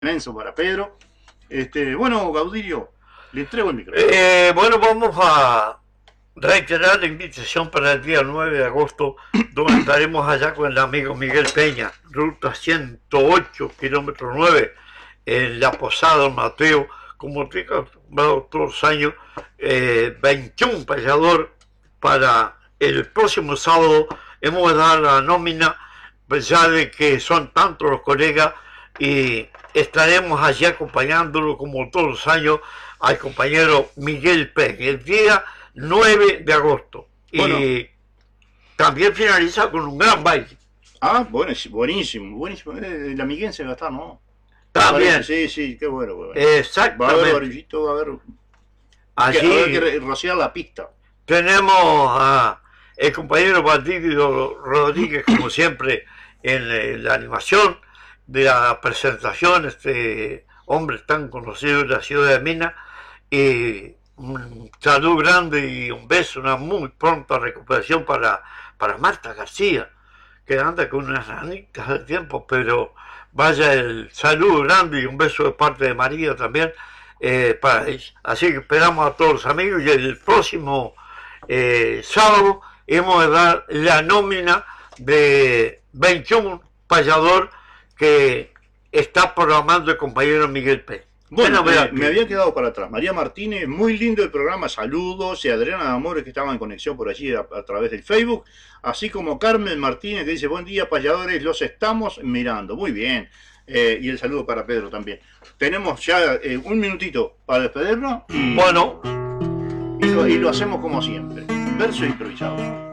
Enzo para Pedro. Bueno, Gaudirio, le entrego el micrófono. Bueno, vamos a reiterar la invitación para el día 9 de agosto, donde estaremos allá con el amigo Miguel Peña, ruta 108, kilómetro 9, en la Posada Don Mateo, como te he acostumbrado todos los años, 21 payador para el próximo sábado. Hemos de dar la nómina, pues ya de que son tantos los colegas, y estaremos allí acompañándolo como todos los años al compañero Miguel Peña, el día 9 de agosto. Bueno. Y también finaliza con un gran baile. Ah, bueno, buenísimo, buenísimo. La miguense va a estar, ¿no? También. Sí, sí, qué bueno. Bueno. Exactamente. Va a haber barillito, va a haber... Allí va a haber que rociar la pista. tenemos a el compañero Valdivio Rodríguez, como siempre, en la animación de la presentación, este hombre tan conocido de la ciudad de Mina. Y un saludo grande y un beso, una muy pronta recuperación para Marta García, que anda con unas anitas de tiempo, pero vaya el saludo grande y un beso de parte de María también para ella. Así que esperamos a todos los amigos, y el próximo sábado hemos de dar la nómina de 21 payador que está programando el compañero Miguel P. Bueno, me había quedado para atrás. María Martínez, muy lindo el programa, saludos. Y Adriana Amores, que estaba en conexión por allí a través del Facebook. Así como Carmen Martínez, que dice, buen día, payadores, los estamos mirando. Muy bien. Y el saludo para Pedro también. Tenemos ya un minutito para despedirnos. Bueno. Y lo hacemos como siempre. Verso improvisado.